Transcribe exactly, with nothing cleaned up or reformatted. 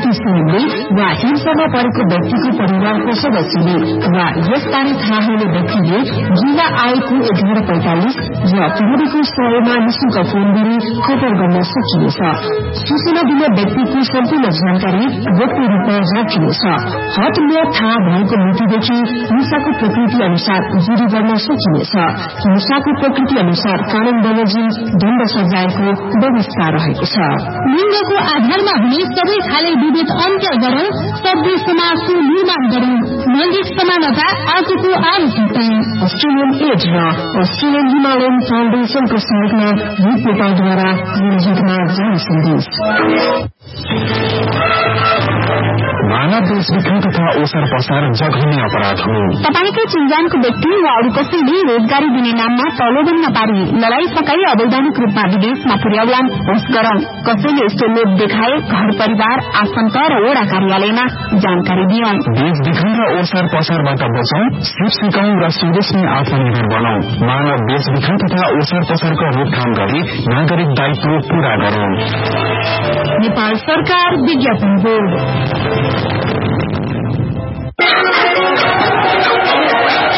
स्वयंले वा हिंसामा परेको व्यक्तिको परिवारको सदस्यले वा यसबारे थाहा हुने व्यक्तिले जिल्ला आएको एघार पैंतालिस र प्रहरीको सहयोगमा निशुल्क फोन गरी खबर गर्न सकिनेछ। सूचना दिने व्यक्तिको सम्पूर्ण जानकारी गोप्य रूपमा राखिनेछ। हटमेयर थाहा भएको मितिदेखि हिंसाको प्रकृति अनुसार जुरी गर्न सकिनेछ। हिंसाको प्रकृति अनुसार कानून बमोजिम दण्ड सजायको व्यवस्था रहेको छ। लिङ्गको आधारमा हुने सबै खाले विभेद अन्त्य गरौं, सभ्य समाजको निर्माण गरौं। लैंगिक समानता आजको आवश्यकता। अस्ट्रेलियन एड र अस्ट्रेलियन हिमालयन फाउन्डेशनको सहयोगमा युथ नेपालद्वारा निर्जितमा जारी सन्देश। मानव देशविक्रम तथा ओसार पसार जघन्य अपराध हो। तपाईकै चिन्जानको व्यक्ति वा अरू कसैले रोजगारी दिने नाममा प्रलोभन नपारी लडाई सकाई अवैधानिक रूपमा विदेशमा पुर्याउलान् होस् गरौं। कसैले यस्तो लोभ देखाए घर परिवार आफन्त र वडा कार्यालयमा जानकारी दियौं। देशविक्रम र ओसार पसारबाट बचौं, सिप सिकाउँ र स्वदेशमै आत्मनिर्भर बनाऊ। मानव देशविक्रम तथा ओसार पसारको रोकथाम गरी नागरिक दायित्व पूरा गरौं। नेपाल सरकार विज्ञापन बोर्ड।